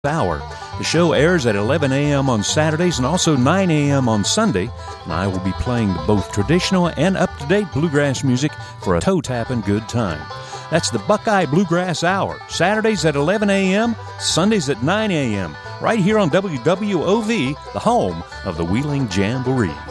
Hour. The show airs at 11 a.m. on Saturdays and also 9 a.m. on Sunday, and I will be playing both traditional and up-to-date bluegrass music for a toe-tapping good time. That's the Buckeye Bluegrass Hour, Saturdays at 11 a.m., Sundays at 9 a.m., right here on WWOV, the home of the Wheeling Jamboree.